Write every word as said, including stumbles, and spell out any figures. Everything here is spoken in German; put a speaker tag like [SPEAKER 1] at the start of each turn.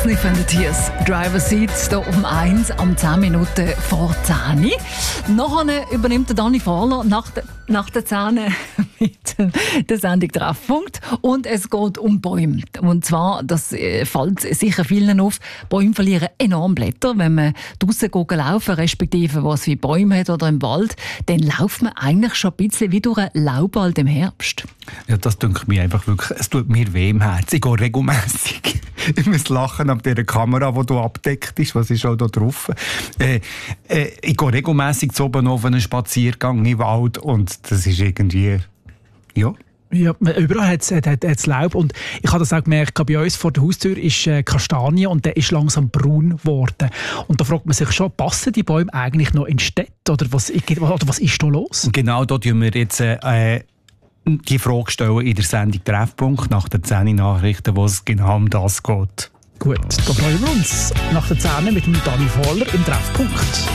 [SPEAKER 1] Sniff and the Tears. Driver Seat hier um eins, am zehn Minuten vor zehn. Nachher übernimmt der Dani Fahler nach der, nach der zehn mit der Sendung Treffpunkt. Und es geht um Bäume. Und zwar, das fällt sicher vielen auf, Bäume verlieren enorm Blätter. Wenn man draussen laufen, respektive was wie Bäume hat oder im Wald, dann läuft man eigentlich schon ein bisschen wie durch einen Laubwald im Herbst.
[SPEAKER 2] Ja, das denke mir einfach wirklich, es tut mir weh im Herzen. Ich gehe regelmässig. Ich muss lachen ab dieser Kamera, die du abdeckt ist. Was ist auch da drauf? Äh, äh, ich gehe regelmässig zu oben auf einen Spaziergang im Wald und das ist irgendwie, ja.
[SPEAKER 3] Ja, überall hat es Laub und ich habe das auch gemerkt, bei uns vor der Haustür ist äh, Kastanie und der ist langsam braun geworden. Und da fragt man sich schon, passen die Bäume eigentlich noch in Städte oder was, oder was ist da los?
[SPEAKER 2] Genau, da tun wir jetzt äh, die Frage stellen in der Sendung Treffpunkt nach den zehn Nachrichten, wo es genau um das geht.
[SPEAKER 3] Gut, da freuen wir uns nach der zehn mit dem Dani Fahler im Treffpunkt.